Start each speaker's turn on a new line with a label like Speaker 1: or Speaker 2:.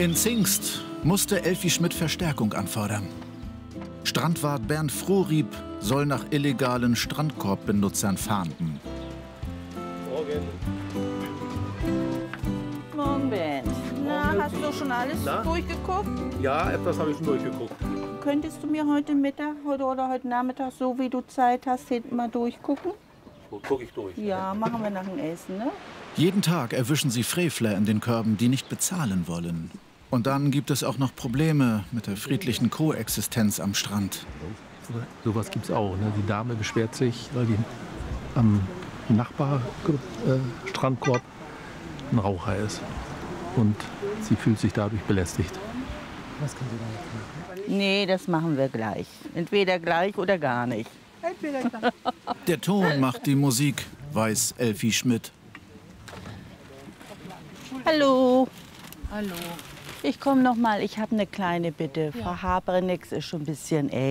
Speaker 1: In Zingst musste Elfi Schmidt Verstärkung anfordern. Strandwart Bernd Frohrieb soll nach illegalen Strandkorbbenutzern fahnden.
Speaker 2: Morgen.
Speaker 3: Morgen, Bernd. Na, hast du schon alles durchgeguckt?
Speaker 2: Ja, etwas habe ich schon durchgeguckt.
Speaker 3: Könntest du mir heute Mittag oder heute Nachmittag, so wie du Zeit hast, hinten mal durchgucken?
Speaker 2: So gucke ich durch.
Speaker 3: Ja, machen wir nach dem Essen, ne?
Speaker 1: Jeden Tag erwischen sie Frevler in den Körben, die nicht bezahlen wollen. Und dann gibt es auch noch Probleme mit der friedlichen Koexistenz am Strand.
Speaker 4: Sowas gibt es auch. Ne? Die Dame beschwert sich, weil die am Nachbarstrandkorb ein Raucher ist. Und sie fühlt sich dadurch belästigt.
Speaker 5: Was können Sie da jetzt machen?
Speaker 3: Nee, das machen wir gleich. Entweder gleich oder gar nicht.
Speaker 5: Entweder gleich.
Speaker 1: Der Ton macht die Musik, weiß Elfi Schmidt.
Speaker 3: Hallo.
Speaker 5: Hallo.
Speaker 3: Ich komme noch mal. Ich habe eine kleine Bitte. Frau Habrenix ist schon ein bisschen älter.